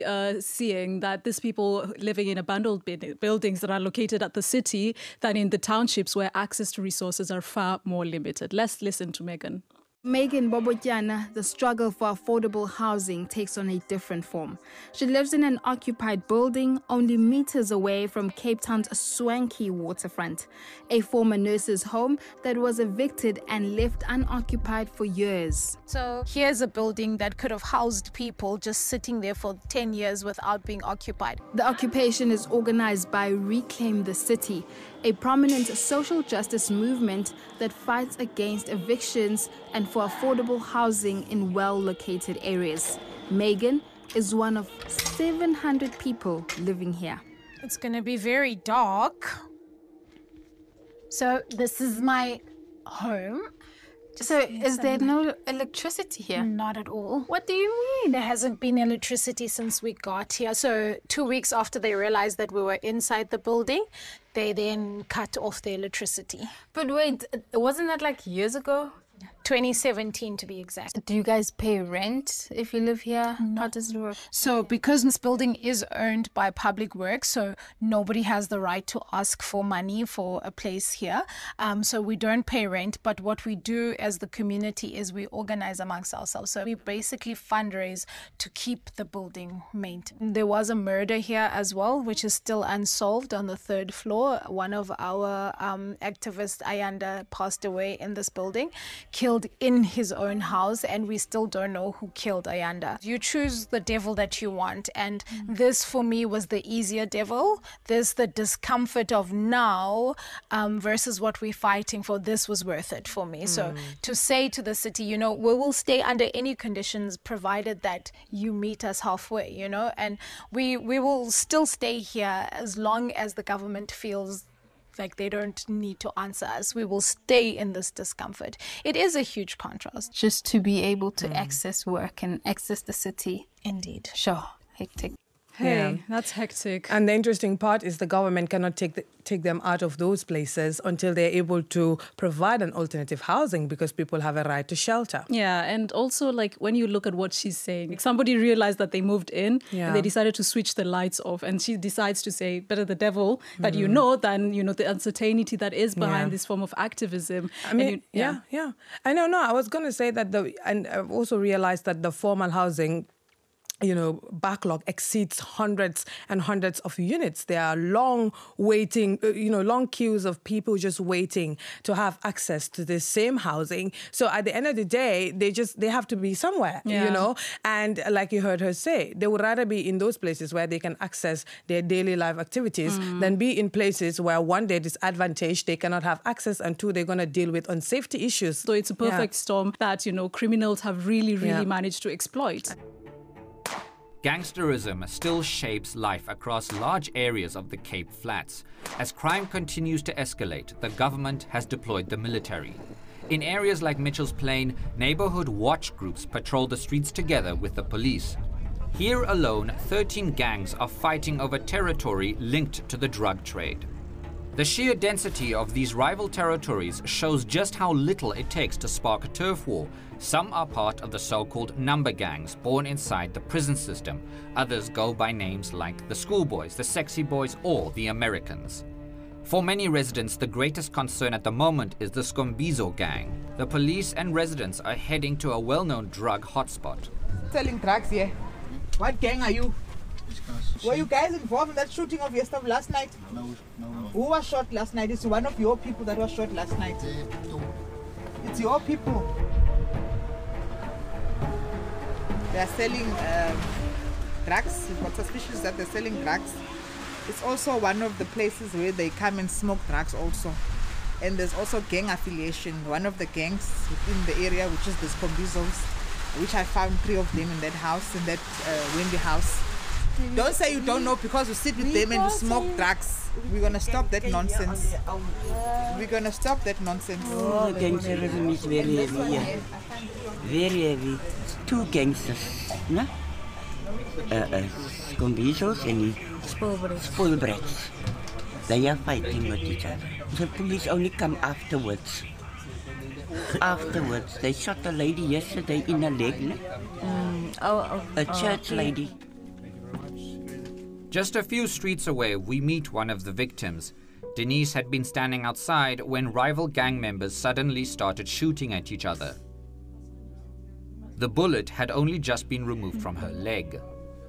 seeing that these people living in abandoned buildings that are located at the city than in the townships where access to resources are far more limited. Let's listen to Megan. Megan Bobotyana, the struggle for affordable housing takes on a different form. She lives in an occupied building only meters away from Cape Town's swanky waterfront, a former nurse's home that was evicted and left unoccupied for years. So here's a building that could have housed people just sitting there for 10 years without being occupied. The occupation is organized by Reclaim the City, a prominent social justice movement that fights against evictions and for affordable housing in well-located areas. Megan is one of 700 people living here. It's going to be very dark. So this is my home. So is there no electricity here? Not at all. What do you mean? There hasn't been electricity since we got here. So 2 weeks after they realized that we were inside the building, they then cut off the electricity. But wait, wasn't that like years ago? 2017 to be exact. Do you guys pay rent if you live here? No. How does it work? So because this building is owned by Public Works, so nobody has the right to ask for money for a place here. So we don't pay rent, but what we do as the community is we organize amongst ourselves. So we basically fundraise to keep the building maintained. There was a murder here as well, which is still unsolved on the 3rd floor. One of our activists, Ayanda, passed away in this building, killed in his own house, and we still don't know who killed Ayanda. You choose the devil that you want, and this for me was the easier devil. This, the discomfort of now versus what we're fighting for, this was worth it for me. So to say to the city, you know, we will stay under any conditions provided that you meet us halfway, you know, and we will still stay here as long as the government feels like they don't need to answer us. We will stay in this discomfort. It is a huge contrast. Just to be able to access work and access the city. Indeed. Sure. Hectic. Hey, that's hectic. And the interesting part is the government cannot take them out of those places until they're able to provide an alternative housing, because people have a right to shelter. Yeah, and also like when you look at what she's saying, like somebody realized that they moved in and they decided to switch the lights off, and she decides to say, better the devil that you know than, you know, the uncertainty that is behind this form of activism. I mean, yeah. I know, I was going to say that and I've also realized that the formal housing, you know, backlog exceeds hundreds and hundreds of units. There are long waiting, long queues of people just waiting to have access to the same housing. So at the end of the day, they have to be somewhere, you know. And like you heard her say, they would rather be in those places where they can access their daily life activities than be in places where, one, they're disadvantaged, they cannot have access, and two, they're going to deal with unsafety issues. So it's a perfect storm that, you know, criminals have really managed to exploit. Gangsterism still shapes life across large areas of the Cape Flats. As crime continues to escalate, the government has deployed the military. In areas like Mitchell's Plain, neighborhood watch groups patrol the streets together with the police. Here alone, 13 gangs are fighting over territory linked to the drug trade. The sheer density of these rival territories shows just how little it takes to spark a turf war. Some are part of the so-called number gangs born inside the prison system. Others go by names like the Schoolboys, the Sexy Boys, or the Americans. For many residents, the greatest concern at the moment is the Skombizo gang. The police and residents are heading to a well-known drug hotspot. Selling drugs here. What gang are you? Were you guys involved in that shooting of your stuff last night? No. Who was shot last night? It's one of your people that was shot last night. It's your people. They are selling drugs. We've got suspicions that they're selling drugs. It's also one of the places where they come and smoke drugs also. And there's also gang affiliation. One of the gangs within the area, which is the Skombizos, which I found 3 of them in that house, in that Wendy house. Don't say you don't know because you sit with them and you smoke drugs. We're going to stop that nonsense. We're going to stop that nonsense. Oh, gangsterism is very heavy here. Very heavy. 2 gangsters, no? Skombizos and Spoilbrats. They are fighting with each other. The police only come afterwards. Afterwards, they shot a lady yesterday in her leg, no? A church lady. Just a few streets away, we meet one of the victims. Denise had been standing outside when rival gang members suddenly started shooting at each other. The bullet had only just been removed from her leg.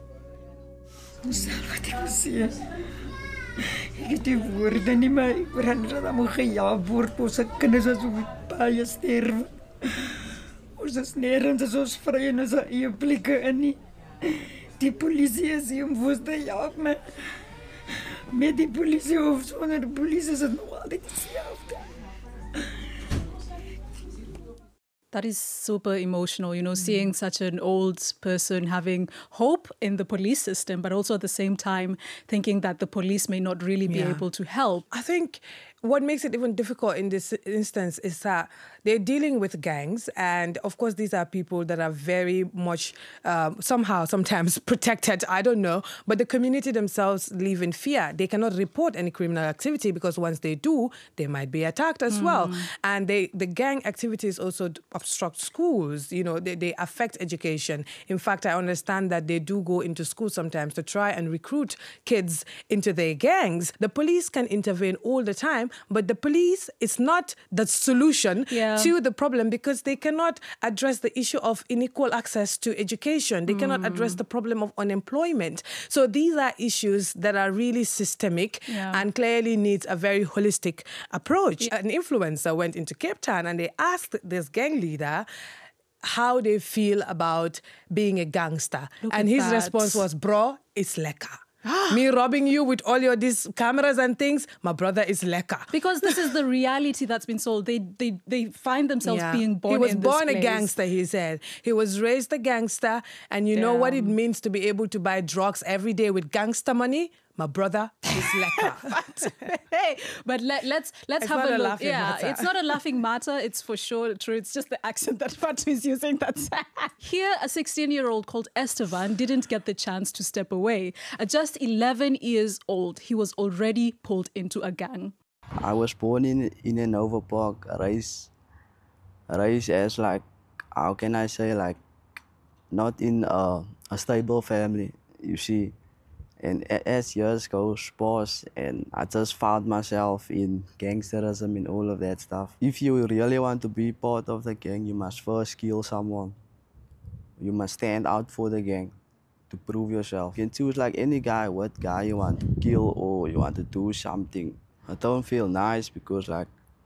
Die polisie is hier om voor te help me. Met die polisie of sonder die polisie is het nog altijd hetzelfde. That is super emotional, you know, seeing such an old person having hope in the police system, but also at the same time thinking that the police may not really be able to help. I think what makes it even difficult in this instance is that they're dealing with gangs. And of course, these are people that are very much sometimes protected. I don't know. But the community themselves live in fear. They cannot report any criminal activity because once they do, they might be attacked as well. And the gang activities also obstruct schools. You know, they affect education. In fact, I understand that they do go into schools sometimes to try and recruit kids into their gangs. The police can intervene all the time, but the police is not the solution to the problem because they cannot address the issue of unequal access to education. They cannot address the problem of unemployment. So these are issues that are really systemic and clearly needs a very holistic approach. An influencer went into Cape Town and they asked this gang leader how they feel about being a gangster. And his response was, bro, it's lekker. Me robbing you with all these cameras and things, my brother is lekker. Because this is the reality that's been sold. They find themselves being born in this He was born place. a gangster, he said. He was raised a gangster. And you know what it means to be able to buy drugs every day with gangster money? My brother is lekker. Hey, but let's have a look. Matter. It's not a laughing matter. It's for sure true. It's just the accent that Fatu is using. That's here. A 16-year-old called Estevan didn't get the chance to step away. At just 11 years old, he was already pulled into a gang. I was born in a Nova Park, raised as like, how can I say, like, not in a stable family, you see. And as years goes past, and I just found myself in gangsterism and all of that stuff. If you really want to be part of the gang, you must first kill someone. You must stand out for the gang to prove yourself. You can choose like any guy, what guy you want to kill or you want to do something. I don't feel nice because like,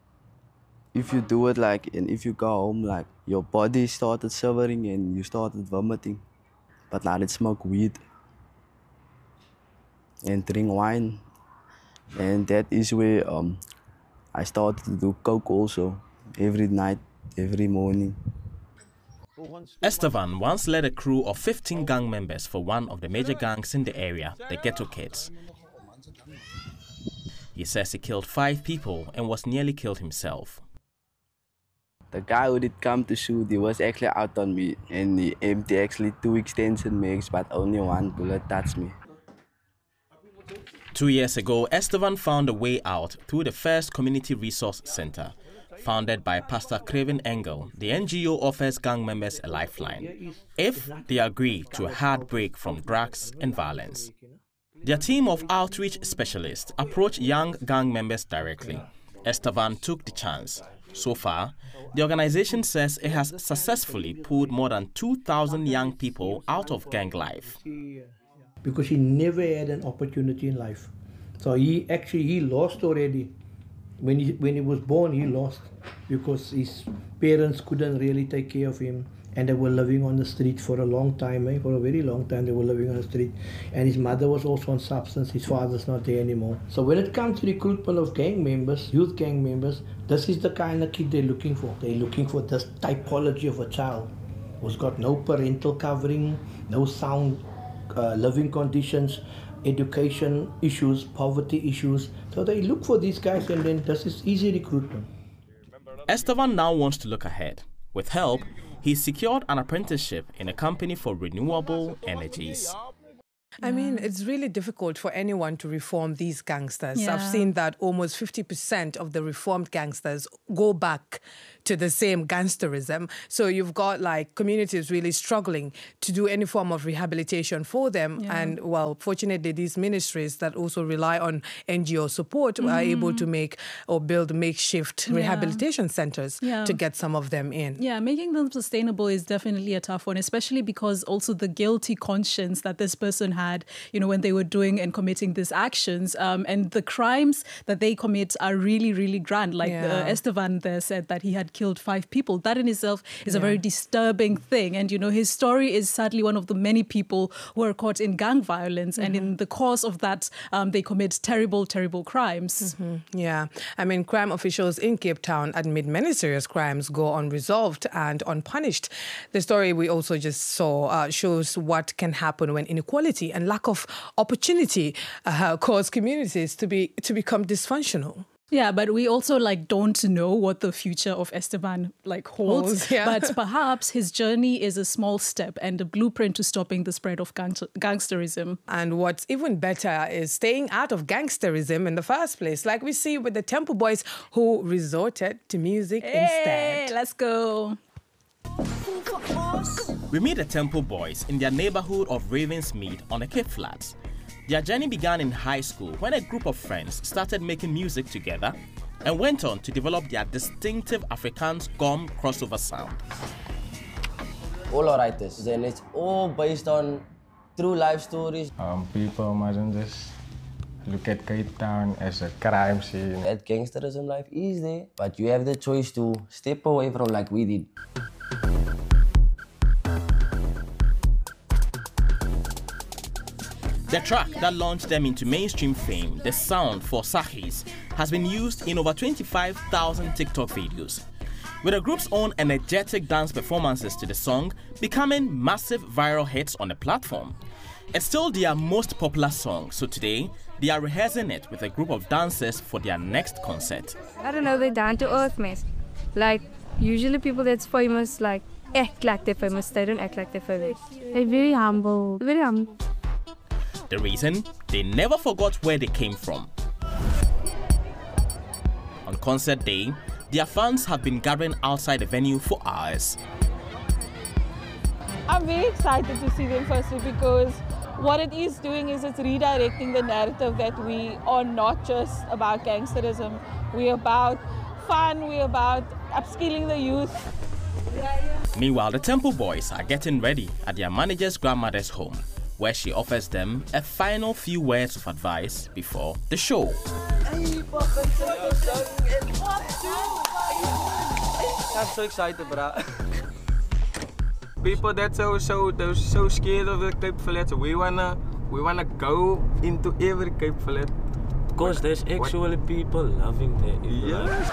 if you do it like, and if you go home, like your body started shivering and you started vomiting. But now let's smoke weed and drink wine, and that is where I started to do coke also, every night, every morning. Estevan once led a crew of 15 gang members for one of the major gangs in the area, the Ghetto Kids. He says he killed 5 people and was nearly killed himself. The guy who did come to shoot, he was actually out on me, and he emptied actually 2 extension mags, but only 1 bullet touched me. 2 years ago, Estevan found a way out through the first community resource center. Founded by Pastor Craven Engel, the NGO offers gang members a lifeline if they agree to a hard break from drugs and violence. Their team of outreach specialists approach young gang members directly. Estevan took the chance. So far, the organization says it has successfully pulled more than 2,000 young people out of gang life. Because he never had an opportunity in life. So he lost already. When he was born, he lost because his parents couldn't really take care of him, and they were living on the street for a long time. For a very long time, they were living on the street. And his mother was also on substance. His father's not there anymore. So when it comes to recruitment of gang members, youth gang members, this is the kind of kid they're looking for. They're looking for this typology of a child who's got no parental covering, no sound living conditions, education issues, poverty issues. So they look for these guys, and then this is easy recruitment. Estevan now wants to look ahead. With help, he secured an apprenticeship in a company for renewable energies. I mean, it's really difficult for anyone to reform these gangsters. I've seen that almost 50% of the reformed gangsters go back to the same gangsterism. So you've got like communities really struggling to do any form of rehabilitation for them. Yeah. And well, fortunately, these ministries that also rely on NGO support are able to make or build makeshift rehabilitation centers to get some of them in. Yeah, making them sustainable is definitely a tough one, especially because also the guilty conscience that this person had, you know, when they were doing and committing these actions, and the crimes that they commit are really, really grand. Like Esteban there said that he had killed 5 people. That in itself is a very disturbing thing. And, you know, his story is sadly one of the many people who are caught in gang violence. And in the course of that, they commit terrible, terrible crimes. Yeah. I mean, crime officials in Cape Town admit many serious crimes go unresolved and unpunished. The story we also just saw shows what can happen when inequality and lack of opportunity cause communities to become dysfunctional. Yeah, but we also don't know what the future of Esteban holds. But perhaps his journey is a small step and a blueprint to stopping the spread of gangsterism. And what's even better is staying out of gangsterism in the first place, like we see with the Temple Boys who resorted to music instead. Let's go. We meet the Temple Boys in their neighborhood of Ravensmead on the Cape Flats. Their journey began in high school when a group of friends started making music together and went on to develop their distinctive Afrikaans gom crossover sound. All our writers, and it's all based on true life stories. People mustn't just look at Cape Town as a crime scene. That gangsterism life is there, but you have the choice to step away from like we did. The track that launched them into mainstream fame, The Sound for Sahis, has been used in over 25,000 TikTok videos, with the group's own energetic dance performances to the song becoming massive viral hits on the platform. It's still their most popular song, so today they are rehearsing it with a group of dancers for their next concert. I don't know, they're down to earth, mate. Like, usually people that's famous, act like they're famous, they don't act like they're famous. They're very humble, very humble. The reason? They never forgot where they came from. On concert day, their fans have been gathering outside the venue for hours. I'm very excited to see them firstly because what it is doing is it's redirecting the narrative that we are not just about gangsterism. We're about fun, we're about upskilling the youth. Meanwhile, the Temple Boys are getting ready at their manager's grandmother's home, where she offers them a final few words of advice before the show. I'm so excited, bro. People that are so scared of the Cape Flats, we wanna go into every Cape Flat. Because there's actually people loving there. Yes.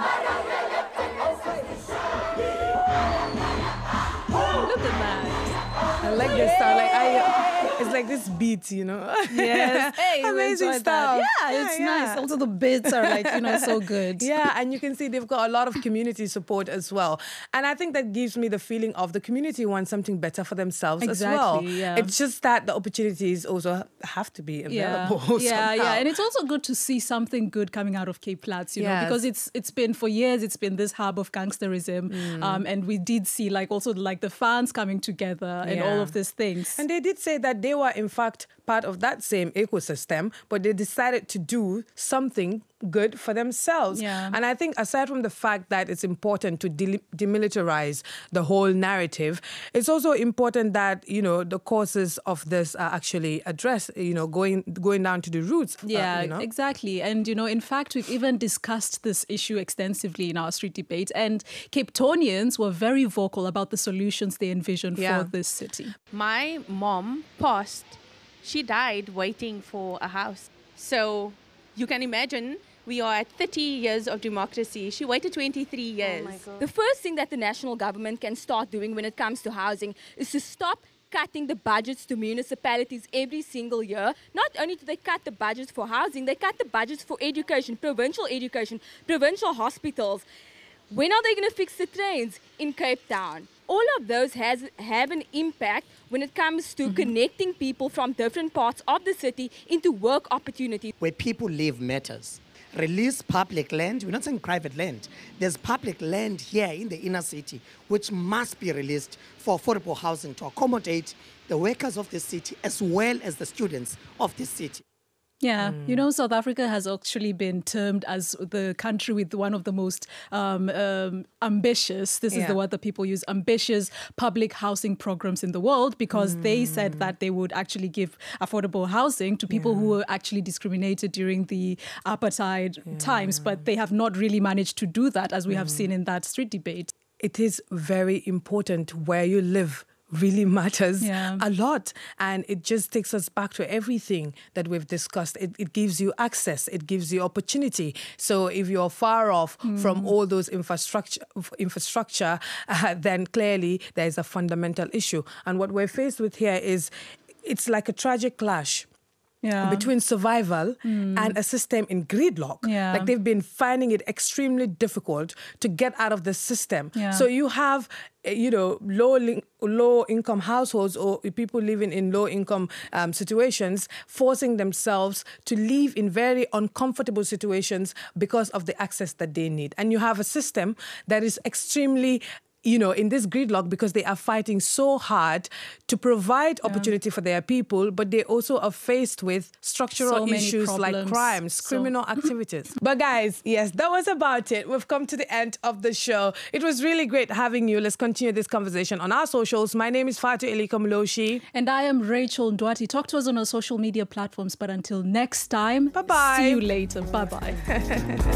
Look at that. I like this sound. It's like this beat, you know. Yes. Hey, amazing stuff. Yeah, it's nice. Also, the beats are so good. Yeah, and you can see they've got a lot of community support as well. And I think that gives me the feeling of the community wants something better for themselves as well. Yeah. It's just that the opportunities also have to be available. Yeah. And it's also good to see something good coming out of Cape Flats, you know, because it's been for years, it's been this hub of gangsterism. And we did see also the fans coming together and all of these things. And they did say that they were in fact part of that same ecosystem, but they decided to do something good for themselves. Yeah. And I think aside from the fact that it's important to demilitarize the whole narrative, it's also important that, you know, the causes of this are actually addressed, you know, going down to the roots. Yeah, you know? exactly. And, you know, in fact, we've even discussed this issue extensively in our street debate, and Cape Townians were very vocal about the solutions they envisioned for this city. My mom passed. She died waiting for a house. So you can imagine we are at 30 years of democracy. She waited 23 years. Oh my God. The first thing that the national government can start doing when it comes to housing is to stop cutting the budgets to municipalities every single year. Not only do they cut the budgets for housing, they cut the budgets for education, provincial hospitals. When are they going to fix the trains in Cape Town? All of those have an impact when it comes to connecting people from different parts of the city into work opportunities. Where people live matters. release public land. We're not saying private land. There's public land here in the inner city which must be released for affordable housing to accommodate the workers of the city as well as the students of the city. Yeah, you know, South Africa has actually been termed as the country with one of the most ambitious, this is the word that people use, ambitious public housing programs in the world, because they said that they would actually give affordable housing to people who were actually discriminated during the apartheid times, but they have not really managed to do that, as we have seen in that street debate. It is very important where you live. Really matters a lot, and it just takes us back to everything that we've discussed. It gives you access, it gives you opportunity. So if you're far off from all those infrastructure, then clearly there is a fundamental issue. And what we're faced with here is it's like a tragic clash. Between survival and a system in gridlock. Like they've been finding it extremely difficult to get out of the system. So you have, you know, low income households or people living in low income situations forcing themselves to live in very uncomfortable situations because of the access that they need. And you have a system that is extremely, you know, in this gridlock because they are fighting so hard to provide opportunity for their people, but they also are faced with structural issues like crimes, criminal activities. But guys, yes, that was about it. We've come to the end of the show. It was really great having you. Let's continue this conversation on our socials. My name is Fatu Elika Mloshi. And I am Rachel Ndwati. Talk to us on our social media platforms. But until next time, bye-bye. See you later. Bye-bye.